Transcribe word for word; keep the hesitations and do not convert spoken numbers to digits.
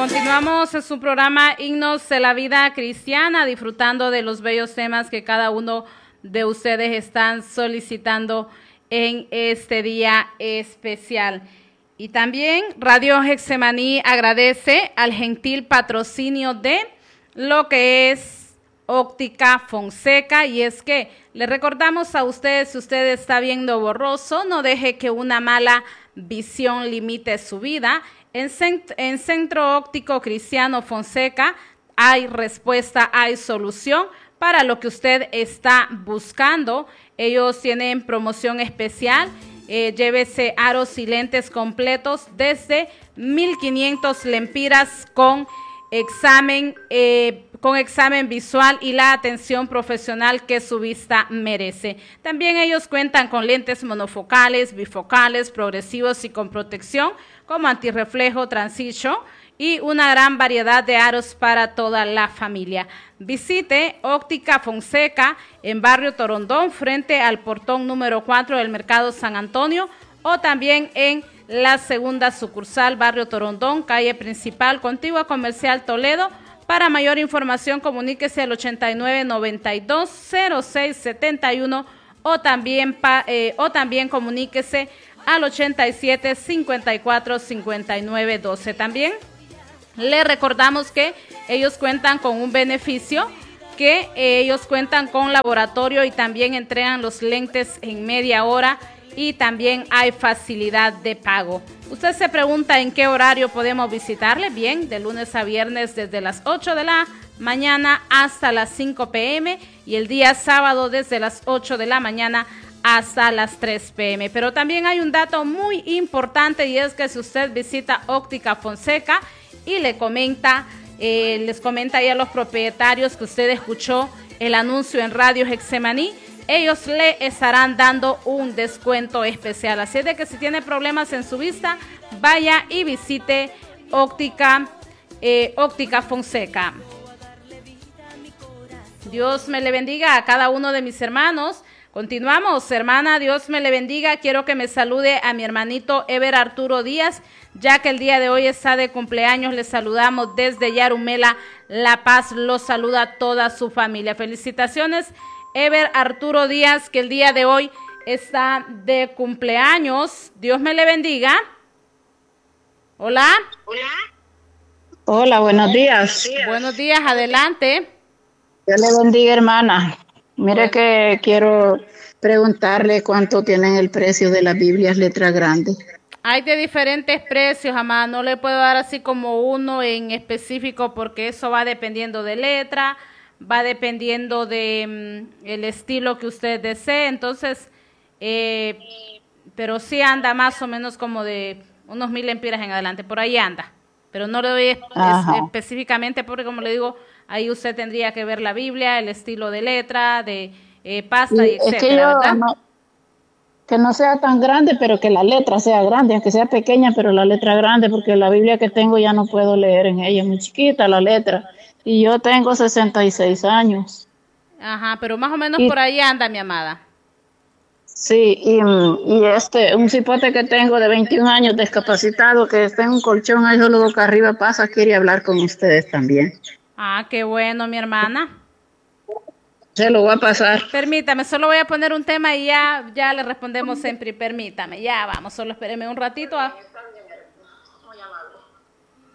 Continuamos en su programa Himnos de la Vida Cristiana, disfrutando de los bellos temas que cada uno de ustedes están solicitando en este día especial. Y también Radio Getsemaní agradece al gentil patrocinio de lo que es Óptica Fonseca, y es que le recordamos a ustedes, si usted está viendo borroso, no deje que una mala visión limite su vida. En, cent en Centro Óptico Cristiano Fonseca hay respuesta, hay solución para lo que usted está buscando. Ellos tienen promoción especial. Eh, llévese aros y lentes completos desde mil quinientos lempiras con examen, eh, con examen visual y la atención profesional que su vista merece. También ellos cuentan con lentes monofocales, bifocales, progresivos y con protección como antirreflejo, transition y una gran variedad de aros para toda la familia. Visite Óptica Fonseca en Barrio Torondón, frente al portón número cuatro del Mercado San Antonio, o también en la segunda sucursal, Barrio Torondón, calle principal, contigua Comercial Toledo. Para mayor información, comuníquese al ochenta y nueve, noventa y dos, cero seis setenta y uno o también, pa, eh, o también comuníquese al ochenta y siete, cincuenta y cuatro, cincuenta y nueve, doce. También le recordamos que ellos cuentan con un beneficio, que eh, ellos cuentan con laboratorio y también entregan los lentes en media hora, y también hay facilidad de pago. Usted se pregunta en qué horario podemos visitarle. Bien, de lunes a viernes desde las ocho de la mañana hasta las cinco pe eme, y el día sábado desde las ocho de la mañana hasta las tres pe eme. Pero también hay un dato muy importante, y es que si usted visita Óptica Fonseca y le comenta, eh, les comenta ahí a los propietarios que usted escuchó el anuncio en Radio Getsemaní, ellos le estarán dando un descuento especial. Así es de que si tiene problemas en su vista, vaya y visite Óptica, eh, Óptica Fonseca. Dios me le bendiga a cada uno de mis hermanos. Continuamos, hermana, Dios me le bendiga. Quiero que me salude a mi hermanito Ever Arturo Díaz, ya que el día de hoy está de cumpleaños. Le saludamos desde Yarumela, La Paz. Lo saluda toda su familia. Felicitaciones, Ever Arturo Díaz, que el día de hoy está de cumpleaños. Dios me le bendiga. Hola. Hola. Hola, buenos días. Buenos días, adelante. Dios le bendiga, hermana. Mire que quiero preguntarle cuánto tienen el precio de las Biblias letra grande. Hay de diferentes precios, amada. No le puedo dar así como uno en específico, porque eso va dependiendo de letra, va dependiendo de um, el estilo que usted desee. Entonces, eh, pero sí anda más o menos como de unos mil lempiras en adelante, por ahí anda. Pero no le doy es, es, específicamente porque, como le digo, ahí usted tendría que ver la Biblia, el estilo de letra, de eh, pasta, y, y etcétera, es que yo, ¿verdad? No, que no sea tan grande, pero que la letra sea grande, aunque sea pequeña, pero la letra grande, porque la Biblia que tengo ya no puedo leer en ella, es muy chiquita la letra, y yo tengo sesenta y seis años. Ajá, pero más o menos y, por ahí anda, mi amada. Sí, y, y este, un cipote que tengo de veintiún años, discapacitado, que está en un colchón, ahí solo boca arriba pasa, quiere hablar con ustedes también. Ah, qué bueno, mi hermana. Se lo voy a pasar. Permítame, solo voy a poner un tema y ya, ya le respondemos siempre. Permítame, ya vamos, solo espéreme un ratito. A...